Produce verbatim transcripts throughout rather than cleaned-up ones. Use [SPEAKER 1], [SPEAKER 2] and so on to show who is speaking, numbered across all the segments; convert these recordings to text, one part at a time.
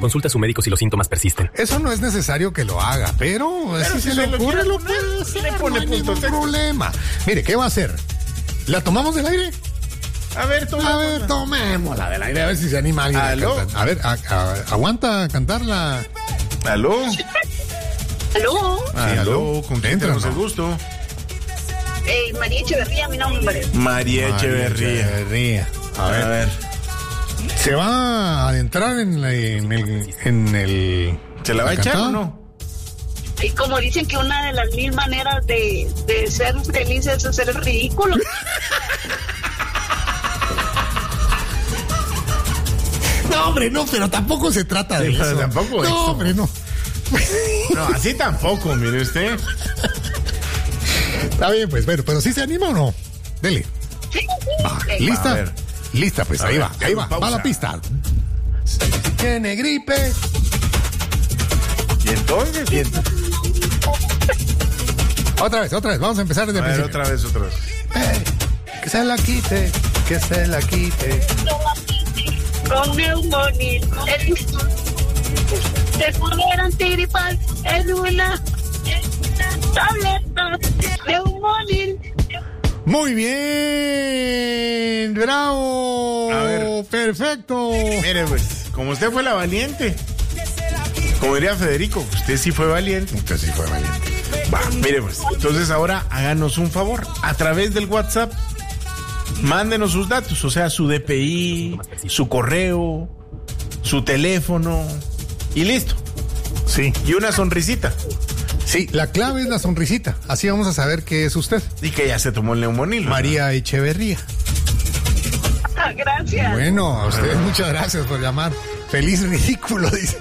[SPEAKER 1] consulta a su médico si los síntomas persisten.
[SPEAKER 2] Eso no es necesario que lo haga, pero, pero si, si se, se le ocurre, lo puede hacer. Le pone no punto ningún problema. Mire, ¿qué va a hacer? ¿La tomamos del aire?
[SPEAKER 3] A ver, tomemos.
[SPEAKER 2] A ver, tomémosla del aire, a ver si se anima alguien.
[SPEAKER 3] ¿Aló?
[SPEAKER 2] A cantar. A ver, a, a, aguanta a cantarla.
[SPEAKER 3] ¿Aló?
[SPEAKER 4] ¿Aló?
[SPEAKER 2] Sí,
[SPEAKER 3] ¿Aló? ¿Con quién tenemos el gusto?
[SPEAKER 4] Eh, María Echeverría, mi nombre.
[SPEAKER 3] María,
[SPEAKER 2] María
[SPEAKER 3] Echeverría.
[SPEAKER 2] Echeverría. A ver.
[SPEAKER 3] A ver.
[SPEAKER 2] ¿Se va a adentrar en, la, en el... En el
[SPEAKER 3] ¿Se la va a echar cantada? o no?
[SPEAKER 4] Y como dicen que una de las mil maneras de, de ser feliz es hacer el ridículo.
[SPEAKER 2] No, hombre, no, pero tampoco se trata de
[SPEAKER 3] sí,
[SPEAKER 2] eso.
[SPEAKER 3] Tampoco
[SPEAKER 2] no,
[SPEAKER 3] eso.
[SPEAKER 2] hombre, no.
[SPEAKER 3] No, así tampoco, mire usted.
[SPEAKER 2] Está bien, pues, bueno, pero ¿sí se anima o no? Dele.
[SPEAKER 4] Sí, sí.
[SPEAKER 2] Va,
[SPEAKER 4] Sí.
[SPEAKER 2] ¿lista?
[SPEAKER 3] A ver.
[SPEAKER 2] Lista, pues,
[SPEAKER 3] A
[SPEAKER 2] ahí
[SPEAKER 3] ver,
[SPEAKER 2] va, ahí va,
[SPEAKER 3] pausa.
[SPEAKER 2] va la pista. Tiene gripe.
[SPEAKER 3] ¿Y entonces? ¿Y entonces?
[SPEAKER 2] Otra vez, otra vez, vamos a empezar desde
[SPEAKER 3] A
[SPEAKER 2] el
[SPEAKER 3] ver,
[SPEAKER 2] principio.
[SPEAKER 3] otra vez, otra vez.
[SPEAKER 2] Eh, que se la quite, que se la quite.
[SPEAKER 4] Con neumonil. Te pudieran tiripar en una tableta neumonil.
[SPEAKER 2] Muy bien, bravo.
[SPEAKER 3] A ver.
[SPEAKER 2] Perfecto.
[SPEAKER 3] Mire, pues, como usted fue la valiente, como diría Federico, usted sí fue valiente.
[SPEAKER 2] Usted sí fue valiente.
[SPEAKER 3] Va, mire, pues, entonces ahora háganos un favor. A través del WhatsApp, mándenos sus datos, o sea, su D P I, su correo, su teléfono, y listo.
[SPEAKER 2] Sí.
[SPEAKER 3] Y una sonrisita.
[SPEAKER 2] Sí, la clave es la sonrisita. Así vamos a saber que es usted.
[SPEAKER 3] Y que ya se tomó el neumonil. ¿no?
[SPEAKER 2] María Echeverría.
[SPEAKER 4] Ah, gracias.
[SPEAKER 2] Bueno, a ustedes muchas gracias por llamar. Feliz ridículo, dice.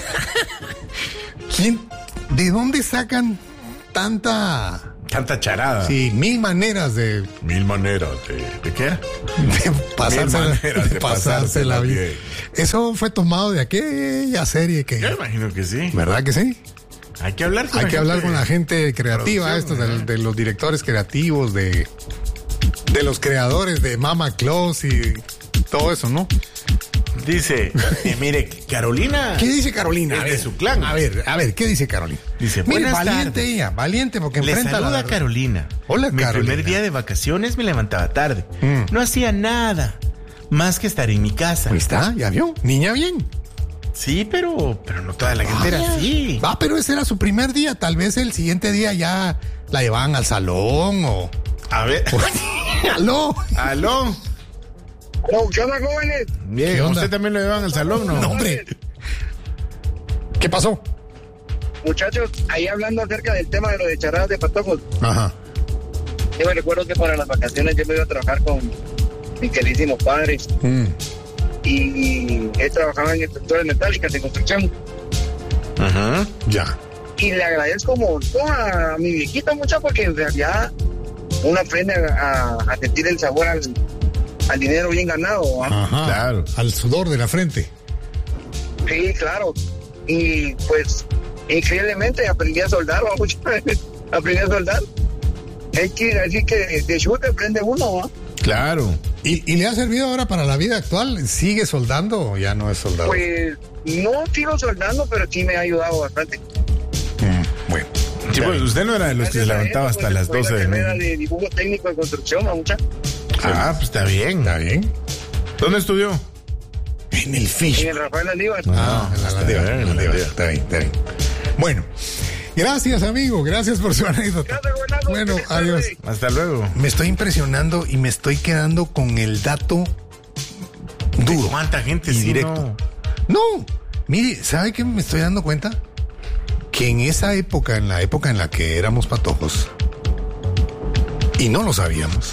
[SPEAKER 2] ¿Quién? ¿De dónde sacan tanta...
[SPEAKER 3] Tanta charada.
[SPEAKER 2] Sí, mil maneras de...
[SPEAKER 3] Mil maneras de... ¿De qué era?
[SPEAKER 2] de pasarse,
[SPEAKER 3] Mil maneras de
[SPEAKER 2] pasarse la vida.
[SPEAKER 3] bien.
[SPEAKER 2] Eso fue tomado de aquella serie que...
[SPEAKER 3] Yo imagino que sí.
[SPEAKER 2] ¿Verdad que sí?
[SPEAKER 3] Hay que hablar con
[SPEAKER 2] Hay
[SPEAKER 3] la
[SPEAKER 2] que
[SPEAKER 3] gente
[SPEAKER 2] hablar con la gente creativa,
[SPEAKER 3] producción,
[SPEAKER 2] estos, de, de los directores creativos, de, de los creadores de Mama Claus y todo eso, ¿no?
[SPEAKER 3] Dice, eh, mire, Carolina.
[SPEAKER 2] ¿Qué dice Carolina?
[SPEAKER 3] Es
[SPEAKER 2] A
[SPEAKER 3] de
[SPEAKER 2] ver,
[SPEAKER 3] su clan.
[SPEAKER 2] A ver, a ver, ¿qué dice Carolina?
[SPEAKER 3] Dice,
[SPEAKER 2] mire,
[SPEAKER 3] buenas
[SPEAKER 2] valiente
[SPEAKER 3] tardes.
[SPEAKER 2] ella, valiente porque
[SPEAKER 3] Le
[SPEAKER 2] enfrenta
[SPEAKER 3] saluda
[SPEAKER 2] la
[SPEAKER 3] a Carolina.
[SPEAKER 2] Hola,
[SPEAKER 3] Mi
[SPEAKER 2] Carolina.
[SPEAKER 3] primer día de vacaciones me levantaba tarde.
[SPEAKER 2] Mm.
[SPEAKER 3] No hacía nada más que estar en mi casa.
[SPEAKER 2] Ahí está, ya vio, niña bien.
[SPEAKER 3] Sí, pero, pero no toda la gente era así.
[SPEAKER 2] Va, pero ese era su primer día, tal vez el siguiente día ya la llevaban al salón o...
[SPEAKER 3] A ver.
[SPEAKER 2] ¡Aló!
[SPEAKER 3] Aló.
[SPEAKER 5] ¿Qué onda, jóvenes?
[SPEAKER 3] Bien,
[SPEAKER 2] ¿Qué onda?
[SPEAKER 3] usted también lo llevan al salón, ¿no?
[SPEAKER 2] No, hombre. ¿Qué pasó?
[SPEAKER 5] Muchachos, ahí hablando acerca del tema de lo de charadas de patojos.
[SPEAKER 2] Ajá.
[SPEAKER 5] Yo me recuerdo que para las vacaciones yo me iba a trabajar con mis queridísimos padres.
[SPEAKER 2] Mm.
[SPEAKER 5] Y él trabajaba en estructuras metálicas de construcción.
[SPEAKER 3] Ajá.
[SPEAKER 2] Ya.
[SPEAKER 5] Y le agradezco un montón a mi viejita mucho porque en realidad uno aprende a, a sentir el sabor al, al dinero bien ganado. ¿va?
[SPEAKER 2] Ajá.
[SPEAKER 3] Claro.
[SPEAKER 2] Al sudor de la frente.
[SPEAKER 5] Sí, claro. Y pues increíblemente aprendí a soldar, ¿va? Mucho. aprendí a soldar. Es que así que de chute aprende uno, ¿va?
[SPEAKER 3] Claro.
[SPEAKER 2] ¿Y, ¿Y le ha servido ahora para la vida actual? ¿Sigue soldando o ya no es soldador?
[SPEAKER 5] Pues no sigo soldando, pero sí me ha ayudado bastante.
[SPEAKER 2] Mm, bueno.
[SPEAKER 3] Sí, pues usted no era de los que se
[SPEAKER 5] Gracias a
[SPEAKER 3] levantaba
[SPEAKER 5] eso,
[SPEAKER 3] hasta
[SPEAKER 5] pues,
[SPEAKER 3] las
[SPEAKER 5] estoy
[SPEAKER 3] doce
[SPEAKER 5] en
[SPEAKER 3] de
[SPEAKER 5] la
[SPEAKER 3] la
[SPEAKER 5] carrera
[SPEAKER 3] noche.
[SPEAKER 5] de dibujo técnico de construcción, ¿va? Mucha.
[SPEAKER 3] Ah, pues está bien.
[SPEAKER 2] ¿Está bien?
[SPEAKER 3] ¿Dónde estudió?
[SPEAKER 2] En el Fish.
[SPEAKER 5] En el Rafael Aldívar.
[SPEAKER 2] Ah, en la
[SPEAKER 3] está
[SPEAKER 2] Landívar,
[SPEAKER 3] bien,
[SPEAKER 2] en la Landívar.
[SPEAKER 3] bien.
[SPEAKER 2] Está bien, está bien. Bueno, gracias, amigo. Gracias por su anécdota.
[SPEAKER 5] Gracias, buenazo.
[SPEAKER 2] Bueno,
[SPEAKER 5] Feliz
[SPEAKER 2] adiós.
[SPEAKER 5] tarde.
[SPEAKER 3] Hasta luego.
[SPEAKER 2] Me estoy impresionando y me estoy quedando con el dato duro.
[SPEAKER 3] ¿Cuánta gente
[SPEAKER 2] y
[SPEAKER 3] sí
[SPEAKER 2] directo.
[SPEAKER 3] no?
[SPEAKER 2] No, mire, ¿sabe qué me estoy dando cuenta? Que en esa época, en la época en la que éramos patojos, y no lo sabíamos,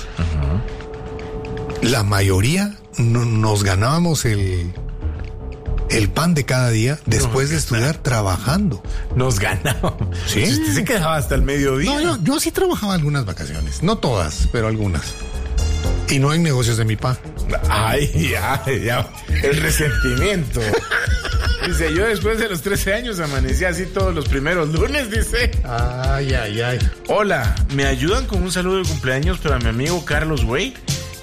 [SPEAKER 2] la mayoría no, nos ganábamos el, el pan de cada día después de estudiar trabajando.
[SPEAKER 3] Nos ganaba.
[SPEAKER 2] ¿Sí?
[SPEAKER 3] Usted se quedaba hasta el mediodía.
[SPEAKER 2] No, yo, yo sí trabajaba algunas vacaciones, no todas, pero algunas. Y no en negocios de mi pa.
[SPEAKER 3] Ay, ya, ya. El resentimiento. Dice, yo después de los trece años amanecí así todos los primeros lunes, dice.
[SPEAKER 2] Ay, ay, ay.
[SPEAKER 3] Hola, ¿me ayudan con un saludo de cumpleaños para mi amigo Carlos Way?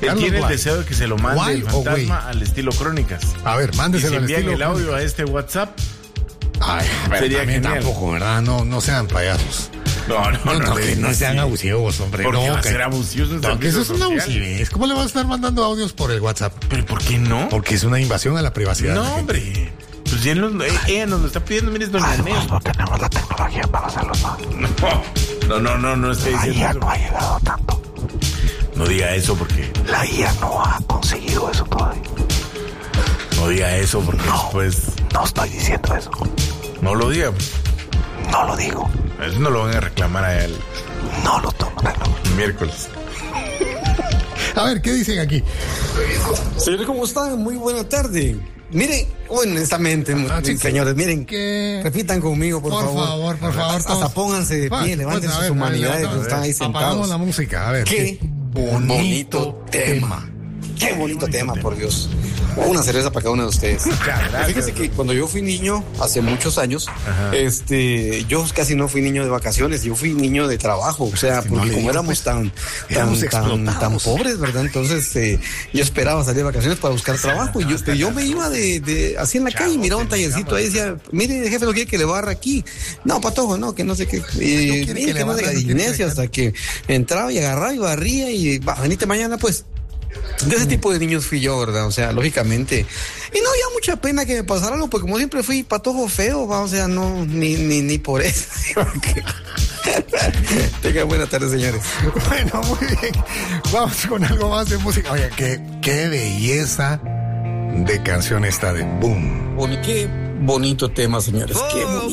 [SPEAKER 3] Él
[SPEAKER 2] Carlos
[SPEAKER 3] tiene el
[SPEAKER 2] Guay.
[SPEAKER 3] deseo de que se lo mande
[SPEAKER 2] Guay
[SPEAKER 3] el
[SPEAKER 2] o güey.
[SPEAKER 3] fantasma al estilo Crónicas.
[SPEAKER 2] A ver,
[SPEAKER 3] Y
[SPEAKER 2] mándeselo
[SPEAKER 3] si
[SPEAKER 2] al
[SPEAKER 3] envían
[SPEAKER 2] estilo.
[SPEAKER 3] el audio a este WhatsApp.
[SPEAKER 2] Ay,
[SPEAKER 3] Sería
[SPEAKER 2] también
[SPEAKER 3] genial.
[SPEAKER 2] tampoco, ¿verdad? No, no sean payasos.
[SPEAKER 3] No, no,
[SPEAKER 2] No, no, que no
[SPEAKER 3] sí.
[SPEAKER 2] sean abusivos, hombre.
[SPEAKER 3] ¿Por qué
[SPEAKER 2] no,
[SPEAKER 3] va a
[SPEAKER 2] que-
[SPEAKER 3] ser abusivo?
[SPEAKER 2] No, que eso es una abusivez. ¿Cómo le vas a estar mandando audios por el WhatsApp?
[SPEAKER 3] ¿Pero por qué no?
[SPEAKER 2] Porque es una invasión a la privacidad.
[SPEAKER 3] No,
[SPEAKER 2] de la gente.
[SPEAKER 3] hombre. Pues ya nos, eh, ella nos lo está pidiendo, mire, es doña Nel.
[SPEAKER 6] No tenemos la tecnología para hacerlo más.
[SPEAKER 3] No, no, no, no estoy
[SPEAKER 6] La I
[SPEAKER 3] diciendo
[SPEAKER 6] A
[SPEAKER 3] eso.
[SPEAKER 6] no ha llegado tanto.
[SPEAKER 3] No diga eso porque...
[SPEAKER 6] La I A no ha conseguido eso todavía.
[SPEAKER 3] No diga eso porque
[SPEAKER 6] No.
[SPEAKER 3] después...
[SPEAKER 6] No estoy diciendo eso.
[SPEAKER 3] No lo diga.
[SPEAKER 6] No lo digo.
[SPEAKER 3] Eso no lo van a reclamar a él
[SPEAKER 6] No lo tomo.
[SPEAKER 3] el miércoles.
[SPEAKER 2] A ver, ¿qué dicen aquí?
[SPEAKER 7] Señores, ¿cómo están? Muy buena tarde. Miren, honestamente,
[SPEAKER 2] Ah, sí,
[SPEAKER 7] señores, miren,
[SPEAKER 2] ¿qué?
[SPEAKER 7] repitan conmigo, por,
[SPEAKER 2] Por
[SPEAKER 7] favor.
[SPEAKER 2] favor, por favor,
[SPEAKER 7] Hasta
[SPEAKER 2] todos.
[SPEAKER 7] pónganse de
[SPEAKER 2] Va,
[SPEAKER 7] pie, levanten
[SPEAKER 2] pues, a
[SPEAKER 7] sus
[SPEAKER 2] ver,
[SPEAKER 7] humanidades,
[SPEAKER 2] levanta-
[SPEAKER 7] que están ahí
[SPEAKER 2] Apagamos
[SPEAKER 7] sentados.
[SPEAKER 2] la música, a ver.
[SPEAKER 7] Qué bonito tema. Qué bonito tema, por Dios. Una cerveza para cada uno de ustedes.
[SPEAKER 3] gracias.
[SPEAKER 7] Fíjese que cuando yo fui niño, hace muchos años,
[SPEAKER 3] Ajá.
[SPEAKER 7] este, yo casi no fui niño de vacaciones, yo fui niño de trabajo. O sea,
[SPEAKER 2] Es que no
[SPEAKER 7] porque
[SPEAKER 2] le
[SPEAKER 7] como
[SPEAKER 2] digo,
[SPEAKER 7] éramos
[SPEAKER 2] pues,
[SPEAKER 7] tan,
[SPEAKER 2] éramos
[SPEAKER 7] tan, tan, tan
[SPEAKER 2] explotados.
[SPEAKER 7] pobres, ¿verdad? Entonces, eh, yo esperaba salir de vacaciones para buscar trabajo. Y yo, pero yo me iba de, de así en la calle, miraba un tallercito ahí, decía, mire, jefe, no quiere que le barra aquí. No, patojo, no, que no sé qué. Y,
[SPEAKER 2] quiere
[SPEAKER 7] y
[SPEAKER 2] que
[SPEAKER 7] que
[SPEAKER 2] le
[SPEAKER 7] no
[SPEAKER 2] barra,
[SPEAKER 7] diga
[SPEAKER 2] no quiere que
[SPEAKER 7] necio,
[SPEAKER 2] le
[SPEAKER 7] hasta que entraba y agarraba y barría y va, venite mañana, pues. De ese tipo de niños fui yo, ¿verdad? O sea, lógicamente. Y no había mucha pena que me pasara algo, porque como siempre fui patojo feo, ¿va? O sea, no, ni, ni, ni por eso. Tengan buena tarde, señores.
[SPEAKER 2] Bueno, muy bien. Vamos con algo más de música. Oye, qué, qué belleza de canción esta de Boom.
[SPEAKER 7] Qué bonito tema, señores. Qué bonito.